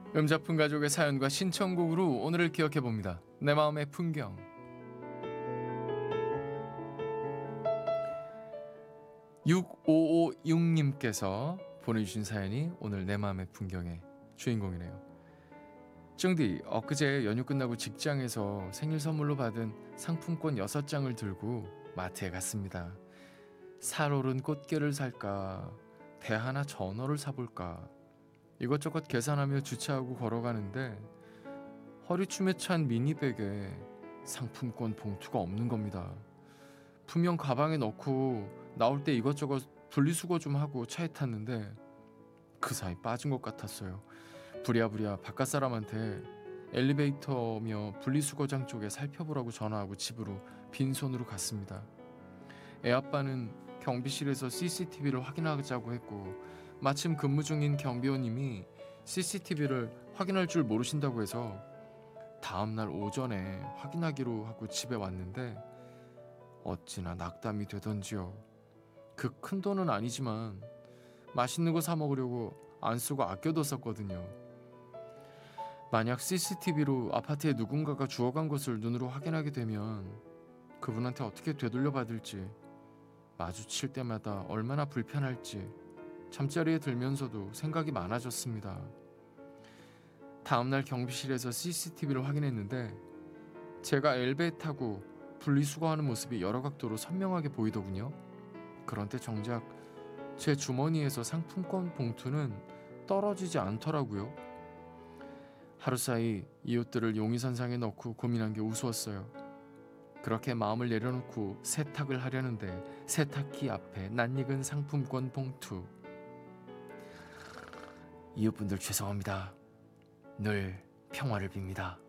음작품 가족의 사연과 신청곡으로 오늘을 기억해봅니다. 내 마음의 풍경. 6556님께서 보내주신 사연이 오늘 내 마음의 풍경의 주인공이네요. 쫑디, 엊그제 연휴 끝나고 직장에서 생일 선물로 받은 상품권 6장을 들고 마트에 갔습니다. 살 오른 꽃게를 살까, 배 하나 전어를 사볼까, 이것저것 계산하며 주차하고 걸어가는데 허리춤에 찬 미니백에 상품권 봉투가 없는 겁니다. 분명 가방에 넣고 나올 때 이것저것 분리수거 좀 하고 차에 탔는데 그 사이 빠진 것 같았어요. 부랴부랴 바깥 사람한테 엘리베이터며 분리수거장 쪽에 살펴보라고 전화하고 집으로 빈손으로 갔습니다. 애아빠는 경비실에서 CCTV를 확인하자고 했고 마침 근무 중인 경비원님이 CCTV를 확인할 줄 모르신다고 해서 다음날 오전에 확인하기로 하고 집에 왔는데 어찌나 낙담이 되던지요. 그 큰 돈은 아니지만 맛있는 거 사 먹으려고 안 쓰고 아껴뒀었거든요. 만약 CCTV로 아파트에 누군가가 주워간 것을 눈으로 확인하게 되면 그분한테 어떻게 되돌려 받을지, 마주칠 때마다 얼마나 불편할지 잠자리에 들면서도 생각이 많아졌습니다. 다음날 경비실에서 CCTV를 확인했는데 제가 엘베 타고 분리수거하는 모습이 여러 각도로 선명하게 보이더군요. 그런데 정작 제 주머니에서 상품권 봉투는 떨어지지 않더라고요. 하루 사이 이 옷들을 용의선상에 넣고 고민한 게 우스웠어요. 그렇게 마음을 내려놓고 세탁을 하려는데 세탁기 앞에 낯익은 상품권 봉투. 이웃분들 죄송합니다. 늘 평화를 빕니다.